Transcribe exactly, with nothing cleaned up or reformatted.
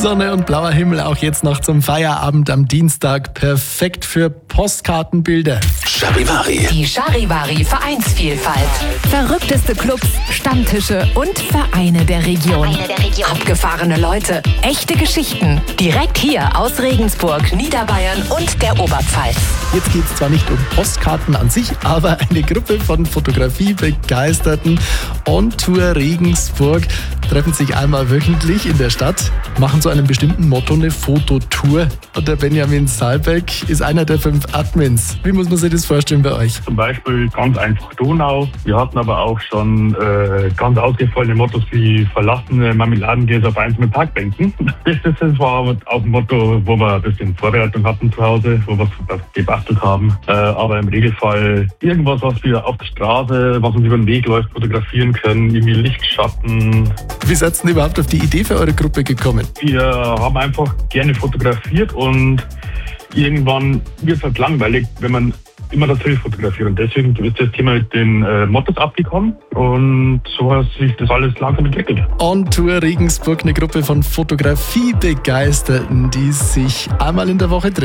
Sonne und blauer Himmel auch jetzt noch zum Feierabend am Dienstag. Perfekt für Postkartenbilder. Charivari. Die Charivari Vereinsvielfalt. Verrückteste Clubs, Stammtische und Vereine der Region. Vereine der Region. Abgefahrene Leute, echte Geschichten. Direkt hier aus Regensburg, Niederbayern und der Oberpfalz. Jetzt geht es zwar nicht um Postkarten an sich, aber eine Gruppe von Fotografiebegeisterten on Tour Regensburg treffen sich einmal wöchentlich in der Stadt, machen zu einem bestimmten Motto eine Fototour. Und der Benjamin Saalbeck ist einer der fünf Admins. Wie muss man sich das vorstellen bei euch? Zum Beispiel ganz einfach Donau. Wir hatten aber auch schon äh, ganz ausgefallene Mottos wie verlassene Marmeladengläser auf einzelnen Parkbänken. Das war auch ein Motto, wo wir ein bisschen Vorbereitung hatten zu Hause, wo wir was gebastelt haben. Äh, aber im Regelfall irgendwas, was wir auf der Straße, was uns über den Weg läuft, fotografieren können. Irgendwie Lichtschatten. Wie seid ihr denn überhaupt auf die Idee für eure Gruppe gekommen? Wir haben einfach gerne fotografiert und irgendwann wird es halt langweilig, wenn man immer dasselbe fotografiert. Und deswegen ist das Thema mit den äh, Mottos abgekommen und so hat sich das alles langsam entwickelt. On Tour Regensburg, eine Gruppe von Fotografiebegeisterten, die sich einmal in der Woche treffen.